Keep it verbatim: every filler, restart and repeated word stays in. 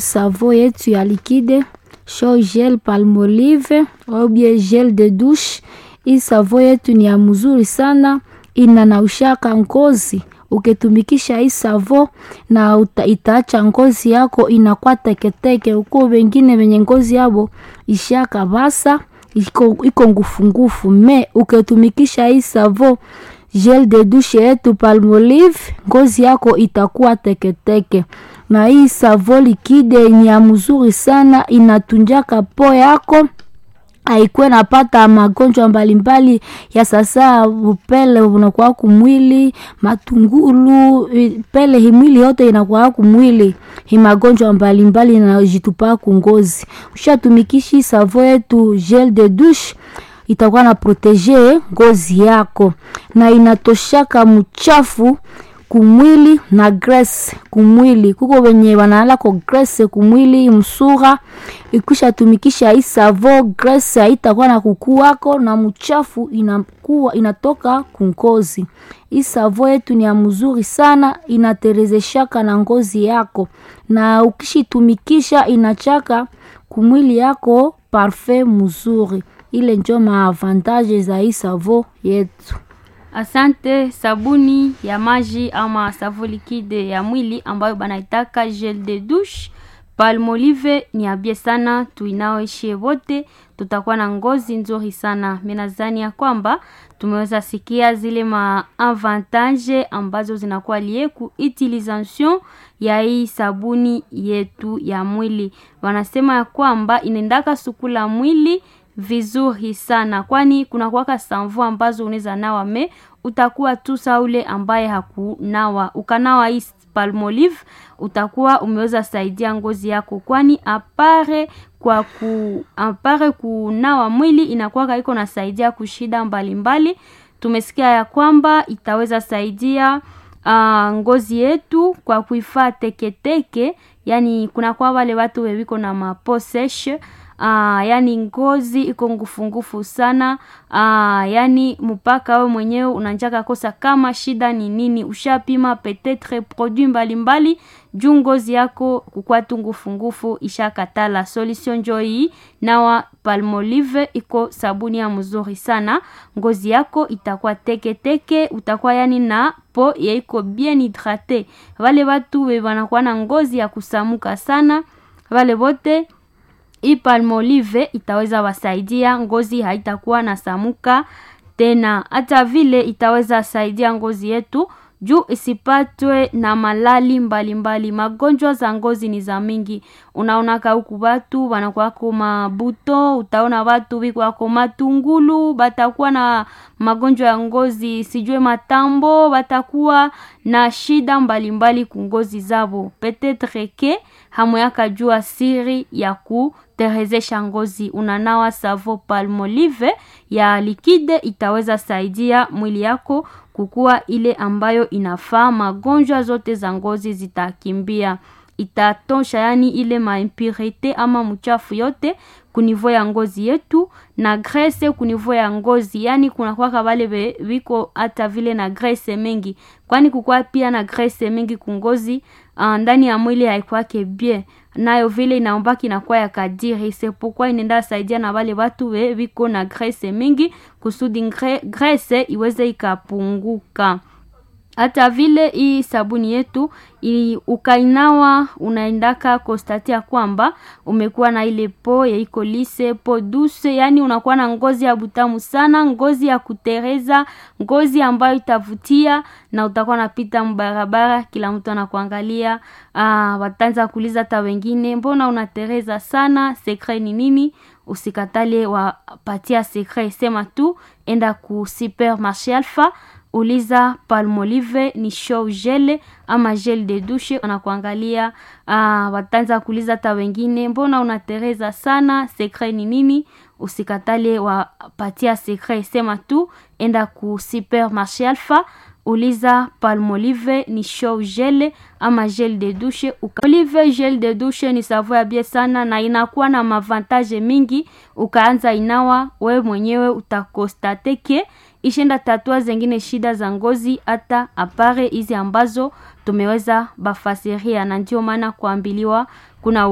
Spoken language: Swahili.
savo yetu ya likide show gel Palmolive au bien gel de douche. Hii savo yetu ni ya mzuri sana, inanaushaka ngozi. Ukitumikisha hii savo na uta, itaacha ngozi yako inakuwa teketeke. Uko wengine wenye ngozi yabo ishaka basa, iko iko ngufu ngufu. Me ukitumikisha hii savo gel de douche yetu Palmolive, ngozi yako itakuwa teketeke. Na hii savo likide ni ya mzuri sana, inatunjaka po yako haikuwe napata magonjwa mbalimbali ya sasa. Upele unakuwa kumwili, matungulu, pele himwili yote inakuwa kumwili, hi magonjwa mbalimbali na jitupa kungozi. Ushatumikisha savo yetu gel de douche, itakuwa na protege ngozi yako na inatoshaka mchafu kumwili na grace kumwili. Kuko wenye wanalala kwa grace kumwili msura, ikusha tumikisha hii savo, grace haitakuwa na kukuwako na mchafu inakuwa inatoka kungozi. Hii savo yetu ni ya mzuri sana, inaterezeshaka na ngozi yako, na ukishitumikisha inachaka kumwili yako parfait mzuri. Ile njo maavantage za hii savo yetu. Asante. Sabuni ya maji ama savo likide ya mwili ambayo banaitaka gel de douche Palmolive ni abie sana, tuinaoishi wote tutakuwa na ngozi nzuri sana. Minazani ya kwamba tumeweza sikia zile maavantage ambazo zinakuwa liye ku utilisation ya hii sabuni yetu ya mwili. Wanasema ya kwamba inendaka sukula mwili vizuri sana, kwani kuna kuwaka samvu ambazo unaweza nawa me utakuwa tu saule ambaye hakunawa. Ukanawa hii Palmolive utakuwa umeweza saidia ngozi yako, kwani apare kwa ku apare kunawa mwili inakuwa iko na saidia kushida mbalimbali. Tumesikia ya kwamba itaweza saidia uh, ngozi yetu kwa kuifaa teketeke, yani kuna kwa wale watu wewiko na maposeshe Ah, yani ngozi iko ngufu ngufu sana. Ah, yani mpaka wewe mwenyewe unanjaka kosa kama shida ni nini. Ushapima peut-être produit mbalimbali juu ngozi yako kukua ngufu ngufu ishakatala. Solution joyi nawa Palmolive iko sabuni ya mzuri sana. Ngozi yako itakuwa teke teke, utakuwa yani na po ya iko bien hydraté. Wale watu we wanakuwa na ngozi ya kusamuka sana, wale wote hii Palmolive itaweza wasaidia, ngozi haitakuwa na samuka tena. Hata vile itaweza saidia ngozi yetu juu isipatwe na malali mbalimbali mbali. Magonjwa za ngozi ni za mingi. Unaona huku watu wanakuwa kwa mabuto, utaona watu wiko kwa matungulu, batakuwa na magonjwa ya ngozi, sijue matambo, batakuwa na shida mbalimbali kungozi zabo. Peut-être que hamuyaka jua siri ya ku terezesha ngozi. Unanawa savo Palmolive ya likide, itaweza saidia mwili yako kukua ile ambayo inafaa. Magonjwa zote za ngozi zitakimbia, itatosha yani ile maimpurite ama mchafu yote kunivo ya ngozi yetu, na graisse kunivo ya ngozi. Yani kuna kwa wale wiko hata vile na graisse mengi, kwani kukua pia na graisse mengi kungozi uh, ndani ya mwili haikwake bien, nayo vile inaombaki inakuwa ya kadiri. C'est pourquoi inenda saidia na wale watu we wiko na graisse mingi kusudi graisse iweze ikapunguka. Hata vile hii sabuni yetu ili ukainawa unaendaka konstatia kwamba umekuwa na ile po ya iko lise, po douce, yani unakuwa na ngozi ya butamu sana, ngozi ya kutereza, ngozi ambayo itavutia, na utakuwa napita mbarabara kila mtu anakuangalia. Ah, watanza kuuliza hata wengine, mbona unatereza sana, secret ni nini? Usikatale wapatia secret, sema tu enda ku supermarché Alpha, uliza Palmolive ni show gel ama gel de douche, anakuangalia. Ah, watanza kuuliza hata wengine, mbona unatereza sana, secret ni nini? Usikatale wapatia secret, sema tu enda ku supermarché Alpha, uliza Palmolive ni show gel ama gel de douche. Palmolive gel de douche ni savo ya bie sana na inakuwa na mavantage mingi. Ukaanza inawa wewe mwenyewe utakostate ke ishenda tatua zengine shida za ngozi hata apare hizi ambazo tumeweza bafasiria, na ndio maana kuambiliwa kuna